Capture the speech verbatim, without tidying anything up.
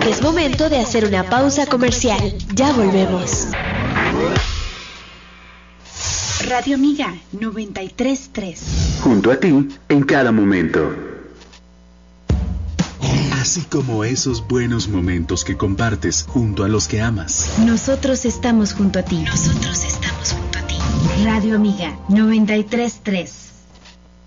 Es momento de hacer una pausa comercial. Ya volvemos. Radio Amiga noventa y tres punto tres. Junto a ti en cada momento. Así como esos buenos momentos que compartes junto a los que amas. Nosotros estamos junto a ti. Nosotros estamos junto a ti. Radio Amiga noventa y tres punto tres.